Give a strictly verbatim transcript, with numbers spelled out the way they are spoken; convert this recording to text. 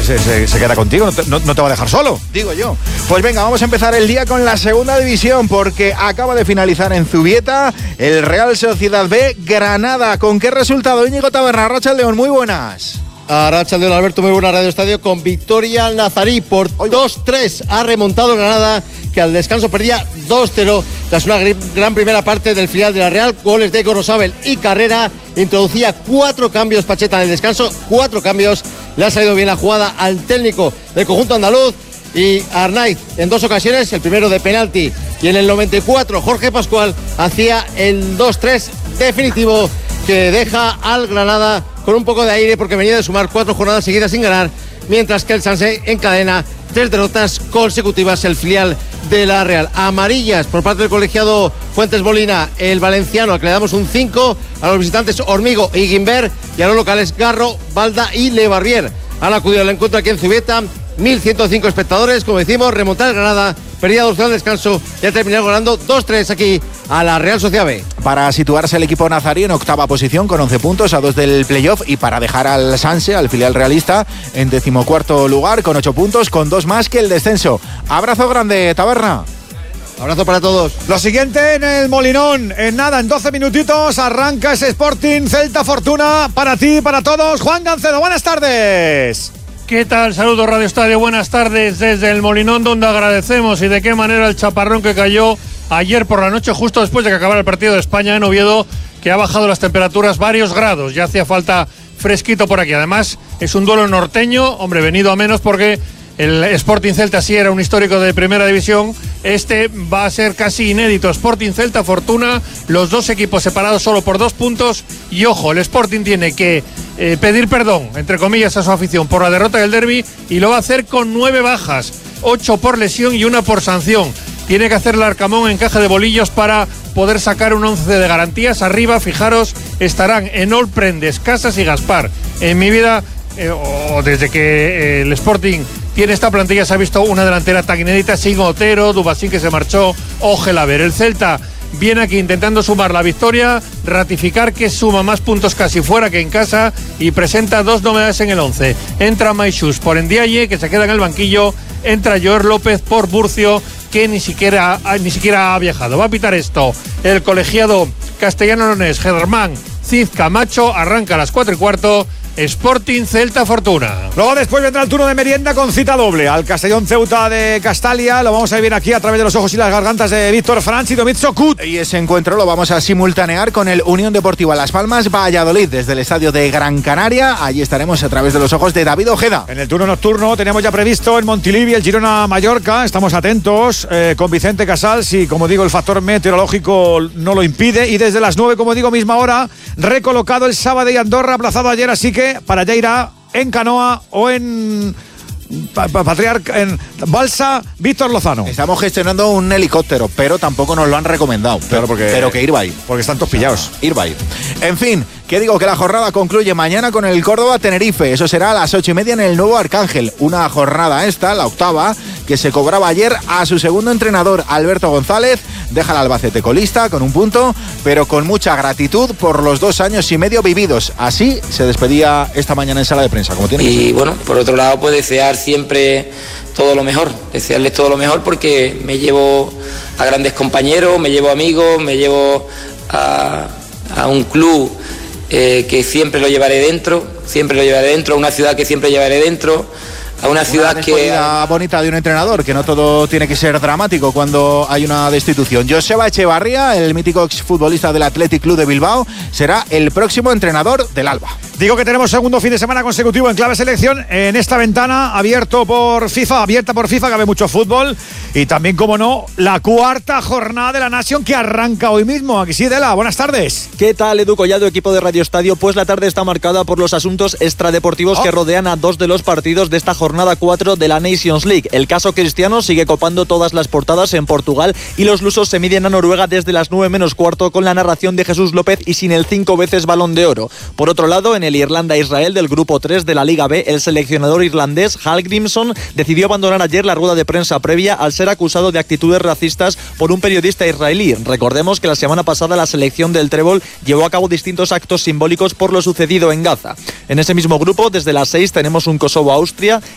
se, se, se queda contigo, no te, no, no te va a dejar solo, digo yo. Pues venga, vamos a empezar el día con la segunda división, porque acaba de finalizar en Zubieta el Real Sociedad B Granada. ¿Con qué resultado, Íñigo Taberna? Arratsaldeon, muy buenas. Arratsaldeon, Alberto, muy buena Radio Estadio, con victoria al Nazarí por dos tres. Ha remontado Granada, que al descanso perdía dos cero tras una gran primera parte del filial de la Real. Goles de Gorosabel y Carrera. Introducía cuatro cambios Pacheta en el descanso, cuatro cambios. Le ha salido bien la jugada al técnico del conjunto andaluz. Y Arnaiz en dos ocasiones, el primero de penalti, y en el noventa y cuatro Jorge Pascual hacía el dos tres definitivo, que deja al Granada con un poco de aire, porque venía de sumar cuatro jornadas seguidas sin ganar, mientras que el Sanse encadena tres derrotas consecutivas, el filial de la Real. Amarillas por parte del colegiado Fuentes Molina, el valenciano, al que le damos un cinco, a los visitantes Hormigo y Guimber, y a los locales Garro, Balda y Lebarrier. Han acudido al encuentro aquí en Zubieta mil ciento cinco espectadores, como decimos, remontar el Granada, perdía dos al descanso y ha terminado ganando dos tres aquí a la Real Sociedad B. Para situarse el equipo nazarí en octava posición con once puntos a dos del playoff, y para dejar al Sanse, al filial realista, en decimocuarto lugar con ocho puntos, con dos más que el descenso. Abrazo grande, Taberna. Abrazo para todos. Lo siguiente en el Molinón, en nada, en doce minutitos arranca ese Sporting Celta Fortuna para ti, para todos. Juan Gancedo, buenas tardes. ¿Qué tal? Saludos Radio Estadio, buenas tardes desde el Molinón, donde agradecemos y de qué manera el chaparrón que cayó ayer por la noche, justo después de que acabara el partido de España en Oviedo, que ha bajado las temperaturas varios grados. Ya hacía falta fresquito por aquí. Además, es un duelo norteño, hombre, venido a menos porque el Sporting Celta sí era un histórico de primera división. Este va a ser casi inédito. Sporting Celta Fortuna, los dos equipos separados solo por dos puntos. Y ojo, el Sporting tiene que eh, pedir perdón, entre comillas, a su afición por la derrota del derbi, y lo va a hacer con nueve bajas, ocho por lesión y una por sanción. Tiene que hacer el Arcamón encaje de bolillos para poder sacar un once de garantías. Arriba, fijaros, estarán Enol, Prendes, Casas y Gaspar. En mi vida, eh, o desde que eh, el Sporting tiene esta plantilla, se ha visto una delantera tan inédita, sin Otero, Dubasín que se marchó, Ojelaber. El Celta viene aquí intentando sumar la victoria, ratificar que suma más puntos casi fuera que en casa, y presenta dos novedades en el once. Entra Maixus por Ndiaye, que se queda en el banquillo. Entra Joer López por Burcio, que ni siquiera, ni siquiera ha viajado. Va a pitar esto el colegiado castellano-leonés Germán Cid Camacho. Arranca a las cuatro y cuarto. Sporting Celta Fortuna. Luego después vendrá el turno de merienda con cita doble al Castellón Ceuta de Castalia. Lo vamos a vivir aquí a través de los ojos y las gargantas de Víctor Franch y Domitzo Kut. Y ese encuentro lo vamos a simultanear con el Unión Deportiva Las Palmas Valladolid desde el estadio de Gran Canaria. Allí estaremos a través de los ojos de David Ojeda. En el turno nocturno tenemos ya previsto en Montilivi el Girona Mallorca. Estamos atentos eh, con Vicente Casals, y como digo, el factor meteorológico no lo impide. Y desde las nueve, como digo, misma hora, recolocado el Sábado y Andorra, aplazado ayer, así que para allá irá en canoa o en Patriarca, en balsa, Víctor Lozano. Estamos gestionando un helicóptero, pero tampoco nos lo han recomendado. Claro, porque, pero que ir va a ir. Porque están todos pillados. Ir va a ir. En fin, que digo que la jornada concluye mañana con el Córdoba-Tenerife. Eso será a las ocho y media en el nuevo Arcángel. Una jornada esta, la octava, que se cobraba ayer a su segundo entrenador, Alberto González. Deja al Albacete colista con un punto, pero con mucha gratitud por los dos años y medio vividos. Así se despedía esta mañana en sala de prensa, como tiene que ser. Y bueno, por otro lado, pues desear siempre todo lo mejor, desearles todo lo mejor, porque me llevo a grandes compañeros, me llevo amigos, me llevo a, a un club eh, que siempre lo llevaré dentro, siempre lo llevaré dentro, a una ciudad que siempre llevaré dentro, a una ciudad una que... Una bonita de un entrenador, que no todo tiene que ser dramático cuando hay una destitución. Joseba Echevarría, el mítico exfutbolista del Athletic Club de Bilbao, será el próximo entrenador del Alba. Digo que tenemos segundo fin de semana consecutivo en clave selección en esta ventana abierto por FIFA, abierta por FIFA, que cabe mucho fútbol, y también, como no, la cuarta jornada de la Nation que arranca hoy mismo. Aquí sí, Dela, buenas tardes. ¿Qué tal, Edu Collado, equipo de Radio Estadio? Pues la tarde está marcada por los asuntos extradeportivos oh. que rodean a dos de los partidos de esta jornada cuatro de la Nations League. El caso Cristiano sigue copando todas las portadas en Portugal, y los lusos se miden a Noruega desde las nueve menos cuarto con la narración de Jesús López y sin el cinco veces Balón de Oro. Por otro lado, en el Irlanda-Israel del grupo tres de la Liga B, el seleccionador irlandés Hal Grimson decidió abandonar ayer la rueda de prensa previa al ser acusado de actitudes racistas por un periodista israelí. Recordemos que la semana pasada la selección del Trébol llevó a cabo distintos actos simbólicos por lo sucedido en Gaza. En ese mismo grupo, desde las seis, tenemos un Kosovo-Austria,